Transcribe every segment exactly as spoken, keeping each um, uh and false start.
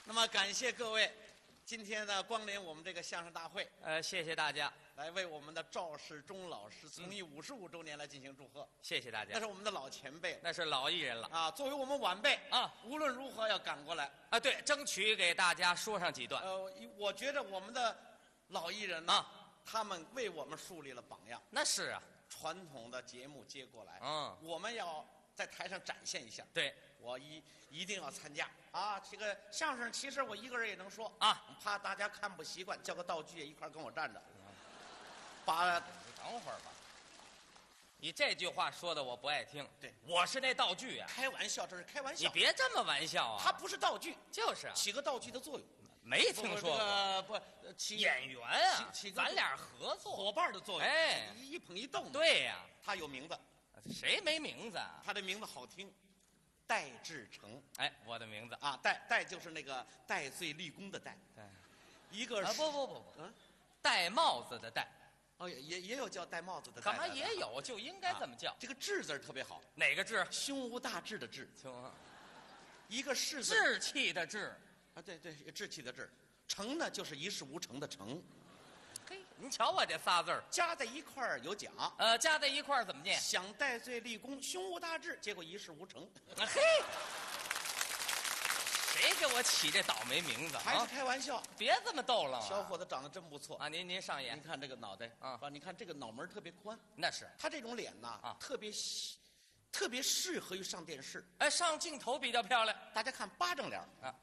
那么感谢各位今天呢光临我们这个相声大会， 呃，谢谢大家， 来为我们的赵世忠老师从艺五十五周年来进行祝贺。 谢谢大家。 那是我们的老前辈那是老艺人了啊，作为我们晚辈啊， 无论如何要赶过来啊！对，争取给大家说上几段。 呃，我觉得我们的老艺人呢， 啊， 他们为我们树立了榜样。 那是啊， 传统的节目接过来， 嗯， 我们要在台上展现一下。 对， 我一一定要参加啊！这个相声其实我一个人也能说啊， 怕大家看不习惯，叫个道具也一块跟我站着。把， 你等会儿吧。你这句话说的我不爱听。 对， 我是那道具啊。 开玩笑，这是开玩笑。 你别这么玩笑啊！ 它不是道具， 就是啊， 起个道具的作用。 没听说过。 不，不起演员啊， 起起咱俩合作伙伴的作用。 哎， 一捧一逗。 对呀， 他有名字， 谁没名字啊？ 他的名字好听，戴志诚。 哎，我的名字啊，戴戴就是那个戴罪立功的戴。 对， 一个啊不不不不， 嗯， 戴帽子的戴。 哦，也也也有叫戴帽子的戴。 干嘛也有，就应该这么叫。 这个志字特别好， 哪个志？ 胸无大志的志。 行， 一个士字志气的志。 啊，对对，志气的志。诚呢就是一事无成的成。 嘿，您瞧我这仨字儿加在一块儿有奖。 呃，加在一块儿怎么念？ 想戴罪立功，胸无大志，结果一事无成。 啊嘿，谁给我起这倒霉名字？ 还是啊， 开玩笑。 别这么逗了啊。 小伙子长得真不错啊，您您上演您，看这个脑袋啊吧，你看这个脑门特别宽， 那是他这种脸呐啊特别细，特别适合于上电视。 哎，上镜头比较漂亮大家看巴掌脸儿啊，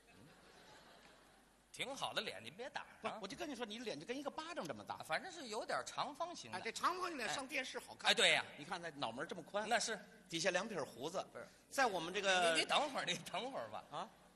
挺好的脸，您别打不啊， 我就跟你说，你脸就跟一个巴掌这么大。 反正是有点长方形哎， 的。 这长方形脸上电视好看。 哎，对呀， 你看那脑门这么宽， 那是底下两撇胡子， 不是？ 在我们这个你你等会儿，你等会儿吧。 啊，